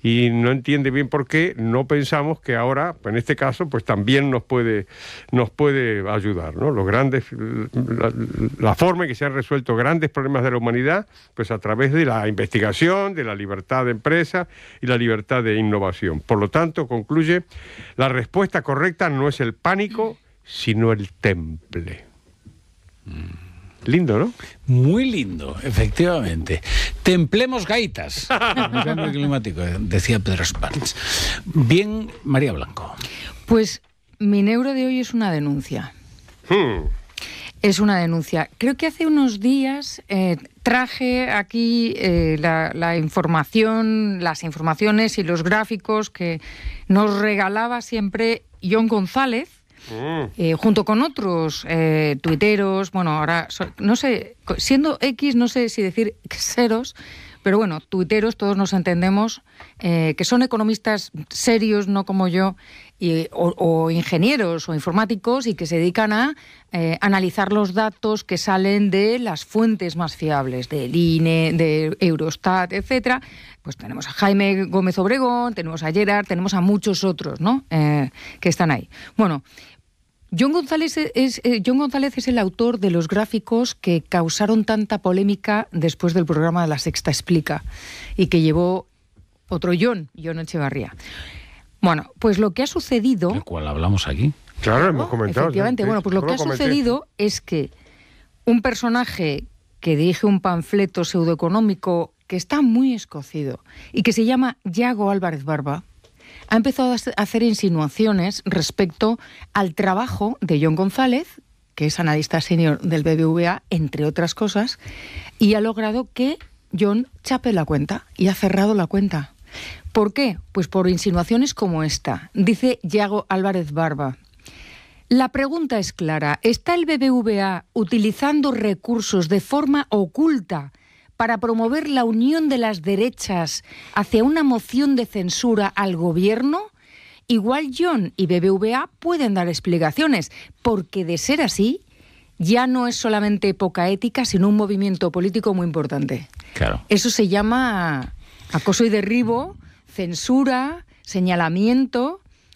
y no entiende bien por qué no pensamos que ahora, en este caso, pues también nos puede ayudar, ¿no? La forma en que se han resuelto grandes problemas de la humanidad, pues a través de la investigación, de la libertad de empresa y la libertad de innovación. Por lo tanto, concluye, la respuesta correcta no es el pánico, sino el temple. Lindo, ¿no? Muy lindo, efectivamente. Templemos gaitas. El cambio climático, decía Pedro Spans. Bien, María Blanco. Pues mi neuro de hoy es una denuncia. Es una denuncia. Creo que hace unos días traje aquí la información, las informaciones y los gráficos que nos regalaba siempre Jon González, junto con otros tuiteros, bueno, ahora, no sé, siendo X, no sé si decir xeros, pero bueno, tuiteros, todos nos entendemos, que son economistas serios, no como yo, o ingenieros o informáticos, y que se dedican a analizar los datos que salen de las fuentes más fiables, del INE, de Eurostat, etcétera. Pues tenemos a Jaime Gómez Obregón, tenemos a Gerard, tenemos a muchos otros, ¿no? Que están ahí. Bueno, Jon González es el autor de los gráficos que causaron tanta polémica después del programa de La Sexta Explica y que llevó otro Jon Echevarría. Bueno, pues lo que ha sucedido... ¿Del cual hablamos aquí? Claro, hemos comentado. Efectivamente, bueno, pues lo que ha sucedido es que un personaje que dirige un panfleto pseudoeconómico que está muy escocido y que se llama Yago Álvarez Barba, ha empezado a hacer insinuaciones respecto al trabajo de Jon González, que es analista senior del BBVA, entre otras cosas, y ha logrado que Jon chape la cuenta y ha cerrado la cuenta. ¿Por qué? Pues por insinuaciones como esta. Dice Yago Álvarez Barba: la pregunta es clara. ¿Está el BBVA utilizando recursos de forma oculta para promover la unión de las derechas hacia una moción de censura al gobierno? Igual Jon y BBVA pueden dar explicaciones, porque de ser así, ya no es solamente poca ética, sino un movimiento político muy importante. Claro. Eso se llama acoso y derribo, censura, señalamiento...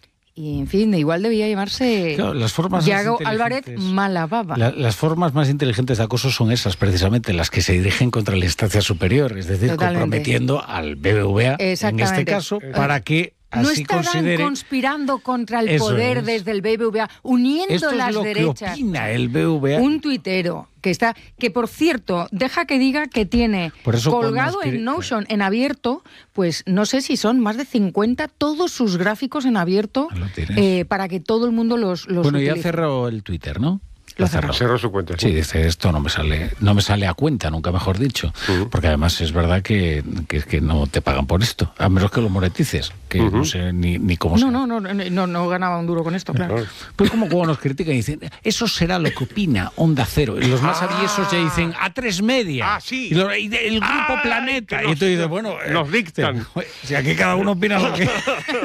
Y, en fin, igual debía llamarse Yago Álvarez Malababa. Las formas más inteligentes de acoso son esas, precisamente, las que se dirigen contra la instancia superior, es decir, comprometiendo al BBVA, en este caso, para que no así estarán considere... conspirando contra el poder desde el BBVA, uniendo Esto es las lo derechas. que opina el BBVA. Un tuitero que por cierto, deja que diga que tiene colgado en Notion, en abierto, pues no sé si son más de 50, todos sus gráficos en abierto, para que todo el mundo los Bueno, utilice. ya cerró el Twitter, ¿no? Lo cerró. Cerró su cuenta. Sí, dice, esto no me sale a cuenta, nunca mejor dicho. Porque además es verdad que no te pagan por esto, a menos que lo monetices, que no sé ni cómo sea. No ganaba un duro con esto, claro. Pues como cuando nos critican y dicen, eso será lo que opina Onda Cero. Y los más aviesos ya dicen, A3 Media. Sí. Y el Grupo Planeta. Y tú dices, bueno... nos dictan. Si aquí cada uno opina lo que...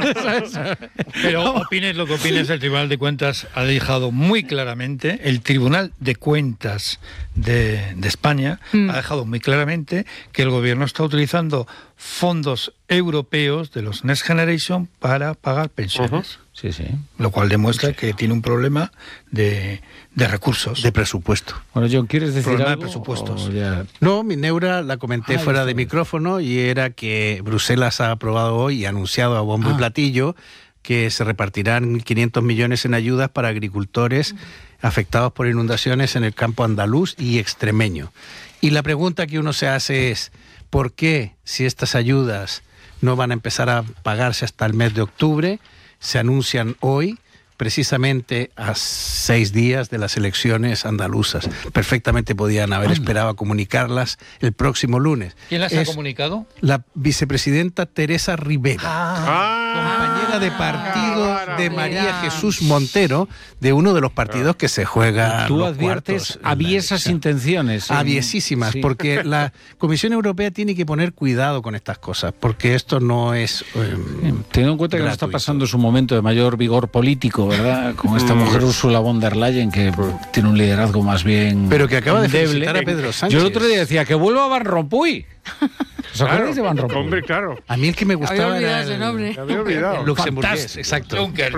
Pero opines lo que opines, el Tribunal de Cuentas ha dejado muy claramente, el Tribunal de Cuentas de España ha dejado muy claramente que el gobierno está utilizando fondos europeos de los Next Generation para pagar pensiones. Sí. Lo cual demuestra que tiene un problema de recursos. De presupuesto. Bueno, Jon, ¿quieres decir Problema algo? de presupuestos. No, mi neura la comenté fuera de micrófono, y era que Bruselas ha aprobado hoy y ha anunciado a bombo y platillo que se repartirán 1.500 millones en ayudas para agricultores afectados por inundaciones en el campo andaluz y extremeño. Y la pregunta que uno se hace es, ¿por qué, si estas ayudas no van a empezar a pagarse hasta el mes de octubre, se anuncian hoy, precisamente a 6 días de las elecciones andaluzas? Perfectamente podían haber esperado a comunicarlas el próximo lunes. ¿Quién las ha comunicado? La vicepresidenta Teresa Rivera, compañera de partido de María Jesús Montero, de uno de los partidos que se juega. Tú adviertes aviesas intenciones. Aviesísimas, porque la Comisión Europea tiene que poner cuidado con estas cosas, porque esto no es teniendo en cuenta que no está pasando su momento de mayor vigor político, ¿verdad? Con esta mujer Ursula von der Leyen, que tiene un liderazgo más bien... Pero que acaba de felicitar a Pedro Sánchez. Yo el otro día decía que vuelva Van Rompuy. ¿Os acordáis de Van Rompuy? Hombre, claro. A mí el que me gustaba era ese nombre. Me había olvidado. el luxemburgués, Fantástico. exacto. Juncker.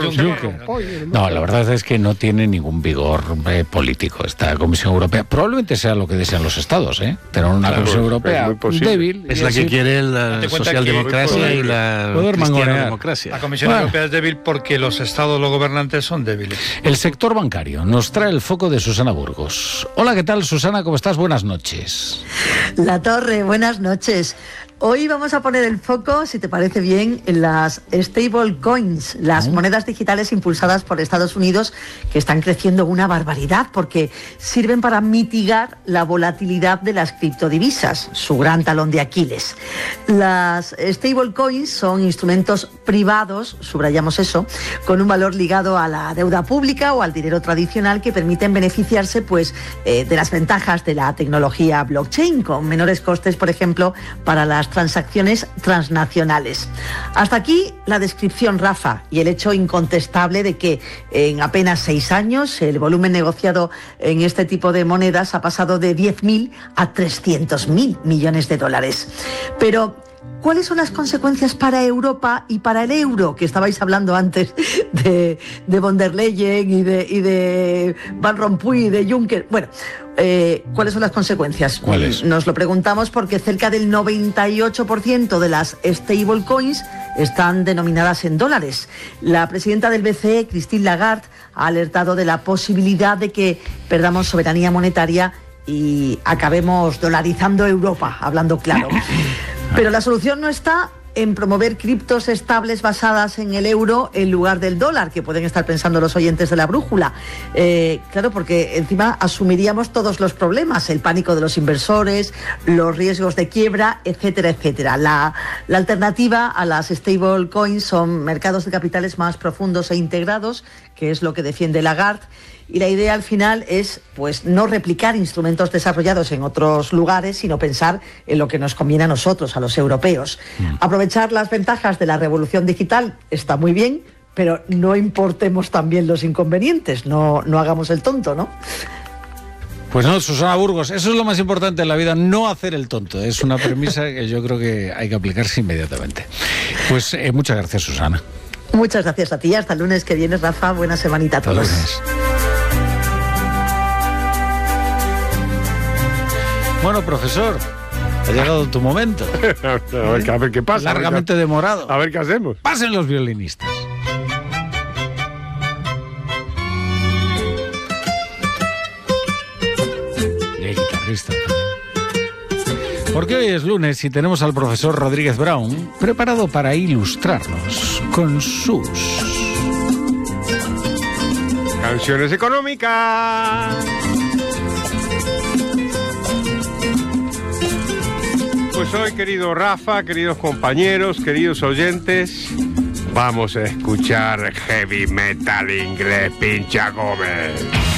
No, la verdad es que no tiene ningún vigor político esta Comisión Europea. Probablemente sea lo que desean los estados, tener una Comisión Europea es muy posible. débil. Es y la así que quiere la Date cuenta socialdemocracia que y la poder mangonear. cristiano-democracia. La Comisión Bueno. Europea es débil porque los estados, los gobernantes son débiles. El sector bancario nos trae el foco de Susana Burgos. Hola, ¿qué tal, Susana? ¿Cómo estás? Buenas noches. La Torre, buenas noches. Hoy vamos a poner el foco, si te parece bien, en las stable coins, las monedas digitales impulsadas por Estados Unidos, que están creciendo una barbaridad porque sirven para mitigar la volatilidad de las criptodivisas, su gran talón de Aquiles. Las stable coins son instrumentos privados, subrayamos eso, con un valor ligado a la deuda pública o al dinero tradicional que permiten beneficiarse de las ventajas de la tecnología blockchain, con menores costes, por ejemplo, para las transacciones transnacionales. Hasta aquí la descripción, Rafa, y el hecho incontestable de que en apenas 6 años el volumen negociado en este tipo de monedas ha pasado de 10.000 a 300.000 millones de dólares. Pero ¿cuáles son las consecuencias para Europa y para el euro? Que estabais hablando antes de von der Leyen y de Van Rompuy y de Juncker. Bueno, ¿cuáles son las consecuencias? ¿Cuáles? Nos lo preguntamos porque cerca del 98% de las stablecoins están denominadas en dólares. La presidenta del BCE, Christine Lagarde, ha alertado de la posibilidad de que perdamos soberanía monetaria y acabemos dolarizando Europa, hablando claro. Pero la solución no está en promover criptos estables basadas en el euro en lugar del dólar, que pueden estar pensando los oyentes de la brújula. Claro, porque encima asumiríamos todos los problemas, el pánico de los inversores, los riesgos de quiebra, etcétera, etcétera. La alternativa a las stablecoins son mercados de capitales más profundos e integrados, que es lo que defiende Lagarde. Y la idea al final es pues no replicar instrumentos desarrollados en otros lugares, sino pensar en lo que nos conviene a nosotros, a los europeos. Aprovechar las ventajas de la revolución digital está muy bien, pero no importemos también los inconvenientes, no hagamos el tonto, ¿no? Pues no, Susana Burgos, eso es lo más importante en la vida, no hacer el tonto. Es una premisa que yo creo que hay que aplicarse inmediatamente. Pues muchas gracias, Susana. Muchas gracias a ti, hasta el lunes que viene, Rafa, buena semanita a todos. Hasta lunes. Bueno, profesor, ha llegado tu momento. A ver qué pasa. Largamente demorado. A ver qué hacemos. Pasen los violinistas. Y hay guitarrista también. Porque hoy es lunes y tenemos al profesor Rodríguez Brown preparado para ilustrarnos con sus Canciones económicas. Pues hoy, querido Rafa, queridos compañeros, queridos oyentes, vamos a escuchar heavy metal inglés, Pincha Gómez.